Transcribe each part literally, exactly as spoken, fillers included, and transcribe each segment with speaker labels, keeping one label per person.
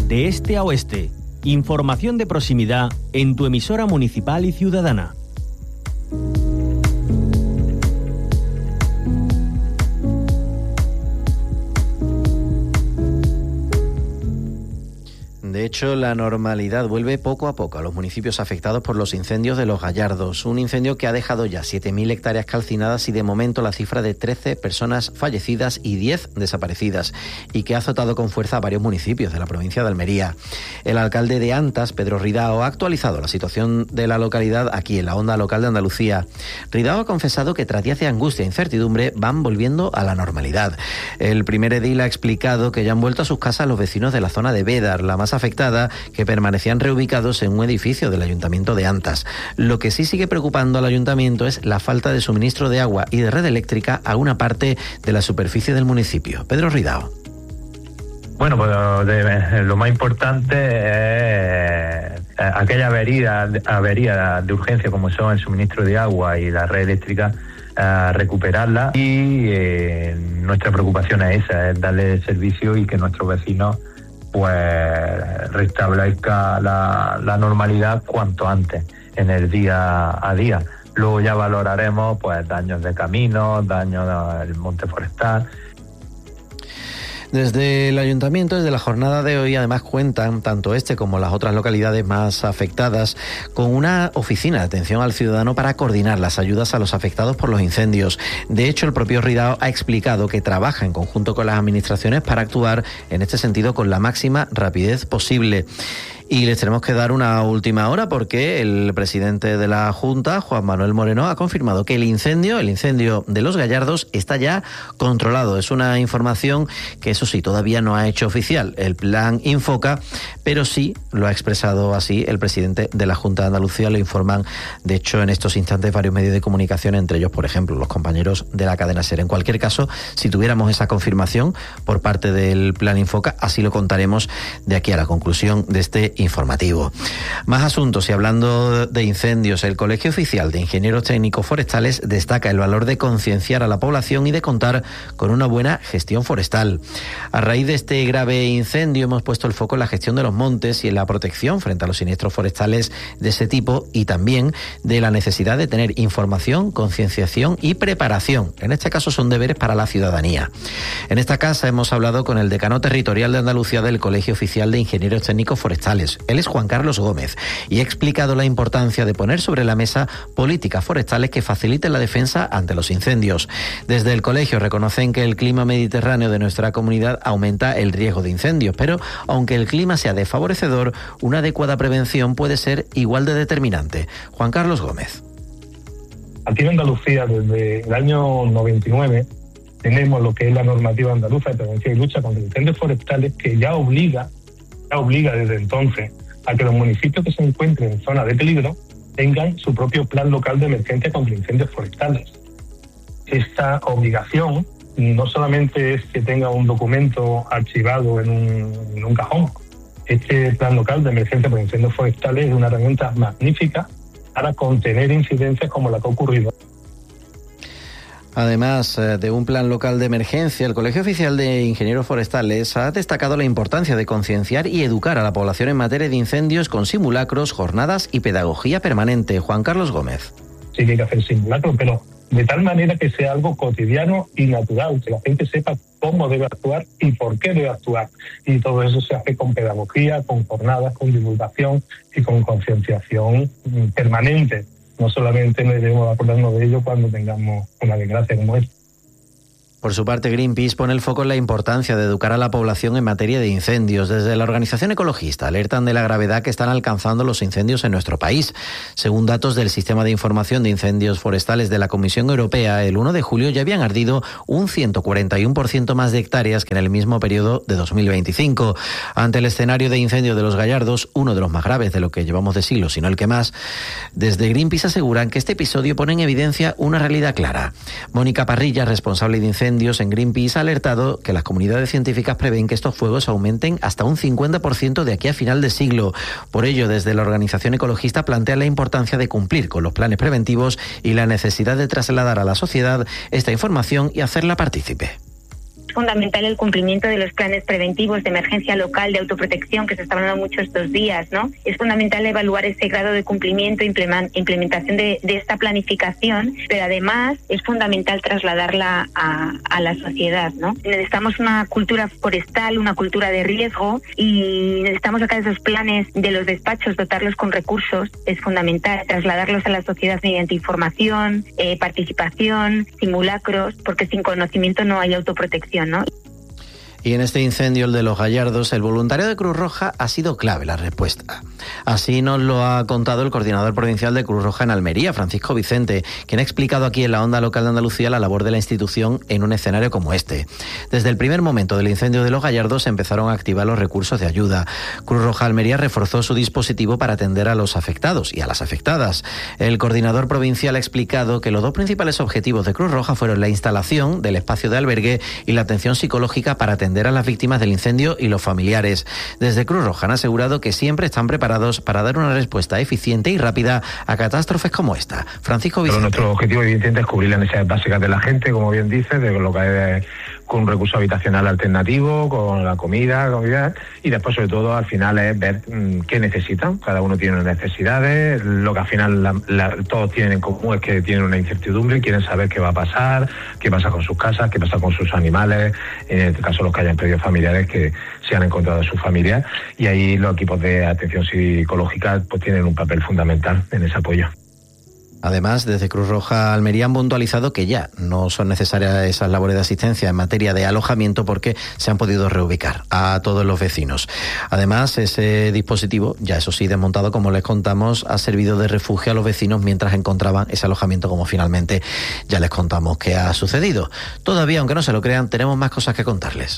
Speaker 1: de este a oeste. Información de proximidad en tu emisora municipal y ciudadana.
Speaker 2: De hecho, la normalidad vuelve poco a poco a los municipios afectados por los incendios de Los Gallardos. Un incendio que ha dejado ya siete mil hectáreas calcinadas y de momento la cifra de trece personas fallecidas y diez desaparecidas, y que ha azotado con fuerza a varios municipios de la provincia de Almería. El alcalde de Antas, Pedro Ridao, ha actualizado la situación de la localidad aquí en la onda local de Andalucía. Ridao ha confesado que tras días de angustia e incertidumbre van volviendo a la normalidad. El primer edil ha explicado que ya han vuelto a sus casas los vecinos de la zona de Bédar, la más afectada, que permanecían reubicados en un edificio del Ayuntamiento de Antas. Lo que sí sigue preocupando al Ayuntamiento es la falta de suministro de agua y de red eléctrica a una parte de la superficie del municipio. Pedro Ridao.
Speaker 3: Bueno, pues de, lo más importante es aquella avería, avería de urgencia como son el suministro de agua y la red eléctrica, a recuperarla, y eh, nuestra preocupación es esa, es darle servicio y que nuestros vecinos pues restablezca la, la normalidad cuanto antes en el día a día. Luego ya valoraremos pues daños de caminos, daños del monte forestal.
Speaker 2: Desde el Ayuntamiento, desde la jornada de hoy, además cuentan, tanto este como las otras localidades más afectadas, con una oficina de atención al ciudadano para coordinar las ayudas a los afectados por los incendios. De hecho, el propio Ridao ha explicado que trabaja en conjunto con las administraciones para actuar en este sentido con la máxima rapidez posible. Y les tenemos que dar una última hora porque el presidente de la Junta, Juan Manuel Moreno, ha confirmado que el incendio, el incendio de Los Gallardos, está ya controlado. Es una información que, eso sí, todavía no ha hecho oficial el plan Infoca, pero sí lo ha expresado así el presidente de la Junta de Andalucía. Lo informan, de hecho, en estos instantes varios medios de comunicación, entre ellos, por ejemplo, los compañeros de la cadena SER. En cualquier caso, si tuviéramos esa confirmación por parte del plan Infoca, así lo contaremos de aquí a la conclusión de este informativo. Más asuntos, y hablando de incendios, el Colegio Oficial de Ingenieros Técnicos Forestales destaca el valor de concienciar a la población y de contar con una buena gestión forestal. A raíz de este grave incendio hemos puesto el foco en la gestión de los montes y en la protección frente a los siniestros forestales de ese tipo, y también de la necesidad de tener información, concienciación y preparación. En este caso son deberes para la ciudadanía. En esta casa hemos hablado con el decano territorial de Andalucía del Colegio Oficial de Ingenieros Técnicos Forestales. Él es Juan Carlos Gómez y ha explicado la importancia de poner sobre la mesa políticas forestales que faciliten la defensa ante los incendios. Desde el colegio reconocen que el clima mediterráneo de nuestra comunidad aumenta el riesgo de incendios, pero aunque el clima sea desfavorecedor, una adecuada prevención puede ser igual de determinante. Juan Carlos Gómez.
Speaker 4: Aquí en Andalucía, desde el año noventa y nueve, tenemos lo que es la normativa andaluza de prevención y lucha contra incendios forestales, que ya obliga ya obliga desde entonces a que los municipios que se encuentren en zona de peligro tengan su propio plan local de emergencia contra incendios forestales. Esta obligación no solamente es que tenga un documento archivado en un, en un cajón. Este plan local de emergencia por incendios forestales es una herramienta magnífica para contener incidencias como la que ha ocurrido.
Speaker 2: Además de un plan local de emergencia, el Colegio Oficial de Ingenieros Forestales ha destacado la importancia de concienciar y educar a la población en materia de incendios con simulacros, jornadas y pedagogía permanente. Juan Carlos Gómez.
Speaker 4: Sí que hay que hacer simulacros, pero de tal manera que sea algo cotidiano y natural, que la gente sepa cómo debe actuar y por qué debe actuar. Y todo eso se hace con pedagogía, con jornadas, con divulgación y con concienciación permanente. No solamente nos debemos acordarnos de ello cuando tengamos una desgracia como esta.
Speaker 2: Por su parte, Greenpeace pone el foco en la importancia de educar a la población en materia de incendios. Desde la organización ecologista alertan de la gravedad que están alcanzando los incendios en nuestro país. Según datos del Sistema de Información de Incendios Forestales de la Comisión Europea, el uno de julio ya habían ardido un ciento cuarenta y uno por ciento más de hectáreas que en el mismo periodo de dos mil veinticinco. Ante el escenario de incendio de Los Gallardos, uno de los más graves de lo que llevamos de siglo, sino el que más, desde Greenpeace aseguran que este episodio pone en evidencia una realidad clara. Mónica Parrilla, responsable de incendios en Greenpeace, ha alertado que las comunidades científicas prevén que estos fuegos aumenten hasta un cincuenta por ciento de aquí a final de siglo. Por ello, desde la organización ecologista plantea la importancia de cumplir con los planes preventivos y la necesidad de trasladar a la sociedad esta información y hacerla partícipe.
Speaker 5: fundamental el cumplimiento de los planes preventivos de emergencia local de autoprotección que se está hablando mucho estos días, ¿no? Es fundamental evaluar ese grado de cumplimiento e implementación de, de esta planificación, pero además es fundamental trasladarla a, a la sociedad, ¿no? Necesitamos una cultura forestal, una cultura de riesgo, y necesitamos sacar esos planes de los despachos, dotarlos con recursos. Es fundamental trasladarlos a la sociedad mediante información, eh, participación, simulacros, porque sin conocimiento no hay autoprotección, ¿no?
Speaker 2: Y en este incendio, el de Los Gallardos, el voluntario de Cruz Roja ha sido clave la respuesta. Así nos lo ha contado el coordinador provincial de Cruz Roja en Almería, Francisco Vicente, quien ha explicado aquí en la Onda Local de Andalucía la labor de la institución en un escenario como este. Desde el primer momento del incendio de Los Gallardos se empezaron a activar los recursos de ayuda. Cruz Roja Almería reforzó su dispositivo para atender a los afectados y a las afectadas. El coordinador provincial ha explicado que los dos principales objetivos de Cruz Roja fueron la instalación del espacio de albergue y la atención psicológica para atender a las víctimas del incendio y los familiares. Desde Cruz Roja han asegurado que siempre están preparados para dar una respuesta eficiente y rápida a catástrofes como esta. Francisco Vicente.
Speaker 3: Pero nuestro objetivo evidente es cubrir las necesidades básicas de la gente, como bien dice, de lo que es con un recurso habitacional alternativo, con la comida, comida, y después sobre todo al final es ver mmm, qué necesitan. Cada uno tiene unas necesidades, lo que al final la, la, todos tienen en común es que tienen una incertidumbre, quieren saber qué va a pasar, qué pasa con sus casas, qué pasa con sus animales, en este caso los que hayan perdido familiares que se han encontrado a sus familias, y ahí los equipos de atención psicológica pues tienen un papel fundamental en ese apoyo.
Speaker 2: Además, desde Cruz Roja Almería han puntualizado que ya no son necesarias esas labores de asistencia en materia de alojamiento porque se han podido reubicar a todos los vecinos. Además, ese dispositivo, ya eso sí desmontado, como les contamos, ha servido de refugio a los vecinos mientras encontraban ese alojamiento, como finalmente ya les contamos que ha sucedido. Todavía, aunque no se lo crean, tenemos más cosas que contarles.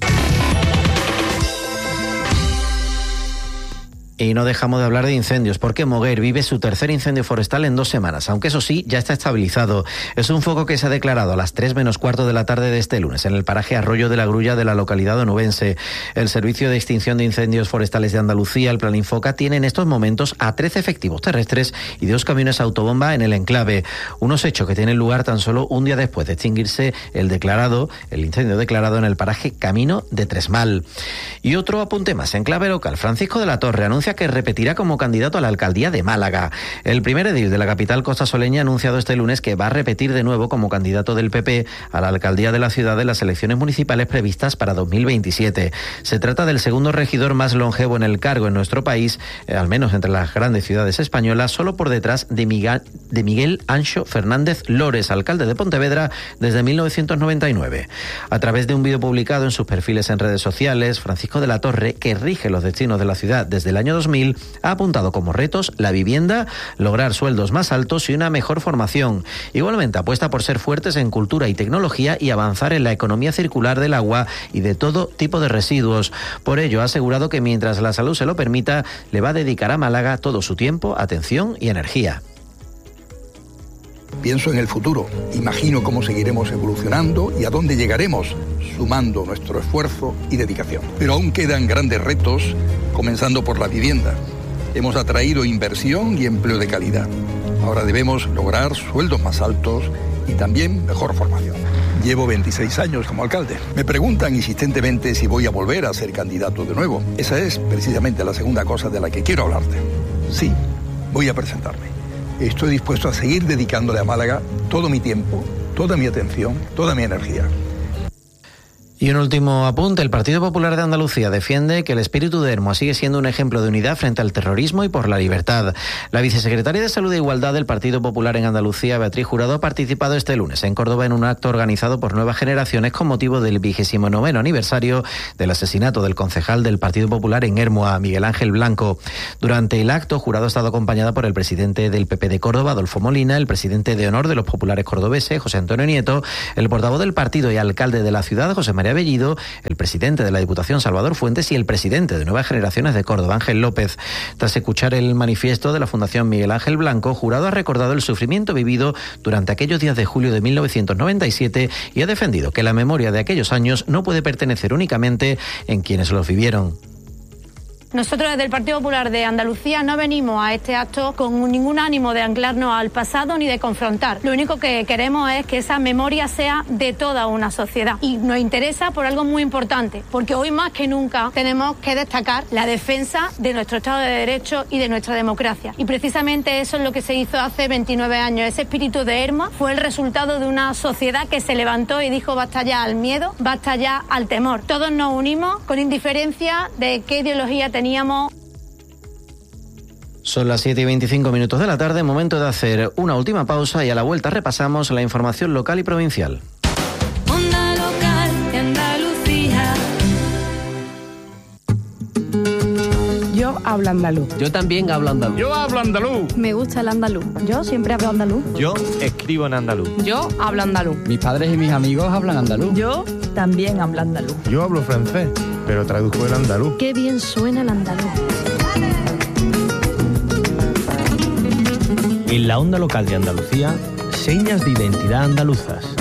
Speaker 2: Y no dejamos de hablar de incendios, porque Moguer vive su tercer incendio forestal en dos semanas, aunque eso sí, ya está estabilizado. Es un foco que se ha declarado a las tres menos cuarto de la tarde de este lunes, en el paraje Arroyo de la Grulla de la localidad onubense. El Servicio de Extinción de Incendios Forestales de Andalucía, el Plan Infoca, tiene en estos momentos a trece efectivos terrestres y dos camiones autobomba en el enclave. Unos hechos que tienen lugar tan solo un día después de extinguirse el declarado, el incendio declarado en el paraje Camino de Tresmal. Y otro apunte más, en clave local, Francisco de la Torre anuncia que repetirá como candidato a la alcaldía de Málaga. El primer edil de la capital costasoleña ha anunciado este lunes que va a repetir de nuevo como candidato del P P a la alcaldía de la ciudad en las elecciones municipales previstas para dos mil veintisiete. Se trata del segundo regidor más longevo en el cargo en nuestro país, eh, al menos entre las grandes ciudades españolas, solo por detrás de Miguel, de Miguel Anxo Fernández Lores, alcalde de Pontevedra desde mil novecientos noventa y nueve. A través de un vídeo publicado en sus perfiles en redes sociales, Francisco de la Torre, que rige los destinos de la ciudad desde el año dos mil, ha apuntado como retos la vivienda, lograr sueldos más altos y una mejor formación. Igualmente apuesta por ser fuertes en cultura y tecnología y avanzar en la economía circular del agua y de todo tipo de residuos. Por ello ha asegurado que mientras la salud se lo permita, le va a dedicar a Málaga todo su tiempo, atención y energía.
Speaker 6: Pienso en el futuro, imagino cómo seguiremos evolucionando y a dónde llegaremos, sumando nuestro esfuerzo y dedicación. Pero aún quedan grandes retos, comenzando por la vivienda. Hemos atraído inversión y empleo de calidad. Ahora debemos lograr sueldos más altos y también mejor formación. Llevo veintiséis años como alcalde. Me preguntan insistentemente si voy a volver a ser candidato de nuevo. Esa es precisamente la segunda cosa de la que quiero hablarte. Sí, voy a presentarme. Estoy dispuesto a seguir dedicándole a Málaga todo mi tiempo, toda mi atención, toda mi energía.
Speaker 2: Y un último apunte, el Partido Popular de Andalucía defiende que el espíritu de Hermoa sigue siendo un ejemplo de unidad frente al terrorismo y por la libertad. La vicesecretaria de Salud e Igualdad del Partido Popular en Andalucía, Beatriz Jurado, ha participado este lunes en Córdoba en un acto organizado por Nuevas Generaciones con motivo del vigésimo noveno aniversario del asesinato del concejal del Partido Popular en Hermoa, Miguel Ángel Blanco. Durante el acto, Jurado ha estado acompañada por el presidente del P P de Córdoba, Adolfo Molina, el presidente de honor de los populares cordobeses, José Antonio Nieto, el portavoz del partido y alcalde de la ciudad, José María Bellido, el presidente de la Diputación, Salvador Fuentes, y el presidente de Nuevas Generaciones de Córdoba, Ángel López. Tras escuchar el manifiesto de la Fundación Miguel Ángel Blanco, Jurado ha recordado el sufrimiento vivido durante aquellos días de julio de mil novecientos noventa y siete y ha defendido que la memoria de aquellos años no puede pertenecer únicamente en quienes los vivieron.
Speaker 7: Nosotros desde el Partido Popular de Andalucía no venimos a este acto con ningún ánimo de anclarnos al pasado ni de confrontar. Lo único que queremos es que esa memoria sea de toda una sociedad. Y nos interesa por algo muy importante, porque hoy más que nunca tenemos que destacar la defensa de nuestro Estado de Derecho y de nuestra democracia. Y precisamente eso es lo que se hizo hace veintinueve años. Ese espíritu de Herma fue el resultado de una sociedad que se levantó y dijo basta ya al miedo, basta ya al temor. Todos nos unimos con indiferencia de qué ideología teníamos.
Speaker 2: Son las siete y veinticinco minutos de la tarde, momento de hacer una última pausa y a la vuelta repasamos la información local y provincial.
Speaker 8: Onda local de Andalucía.
Speaker 9: Yo hablo andaluz.
Speaker 10: Yo también hablo andaluz.
Speaker 11: Yo hablo andaluz.
Speaker 9: Me gusta el andaluz. Yo siempre hablo andaluz.
Speaker 12: Yo escribo en andaluz.
Speaker 9: Yo hablo andaluz.
Speaker 10: Mis padres y mis amigos hablan andaluz.
Speaker 9: Yo también hablo andaluz.
Speaker 12: Yo hablo francés, pero traduzco el andaluz.
Speaker 9: Qué bien suena el andaluz.
Speaker 1: En la onda local de Andalucía, señas de identidad andaluzas.